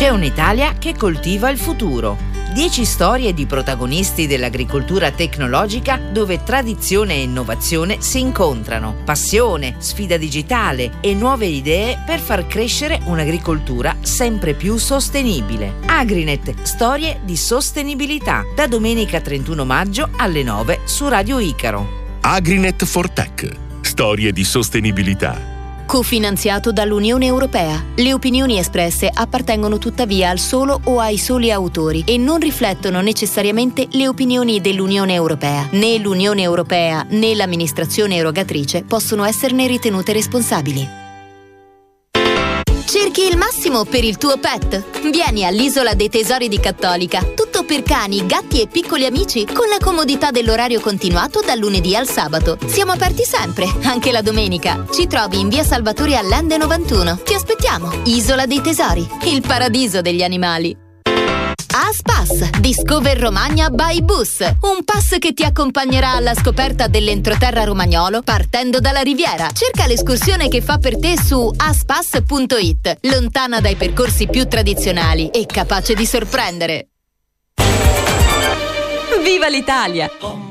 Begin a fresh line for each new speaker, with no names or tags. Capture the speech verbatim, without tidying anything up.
C'è un'Italia che coltiva il futuro. Dieci storie di protagonisti dell'agricoltura tecnologica dove tradizione e innovazione si incontrano. Passione, sfida digitale e nuove idee per far crescere un'agricoltura sempre più sostenibile. Agrinet, storie di sostenibilità. Da domenica trentuno maggio alle nove su Radio Icaro.
Agrinet for Tech. Storie di sostenibilità.
Cofinanziato dall'Unione Europea. Le opinioni espresse appartengono tuttavia al solo o ai soli autori e non riflettono necessariamente le opinioni dell'Unione Europea. Né l'Unione Europea né l'amministrazione erogatrice possono esserne ritenute responsabili. Cerchi il massimo per il tuo pet? Vieni all'Isola dei Tesori di Cattolica. Tutto per cani, gatti e piccoli amici con la comodità dell'orario continuato dal lunedì al sabato. Siamo aperti sempre, anche la domenica. Ci trovi in via Salvatore Allende novantuno. Ti aspettiamo. Isola dei Tesori, il paradiso degli animali. Aspass, Discover Romagna by Bus, un pass che ti accompagnerà alla scoperta dell'entroterra romagnolo partendo dalla Riviera. Cerca l'escursione che fa per te su aspass punto it, lontana dai percorsi più tradizionali e capace di sorprendere.
Viva l'Italia!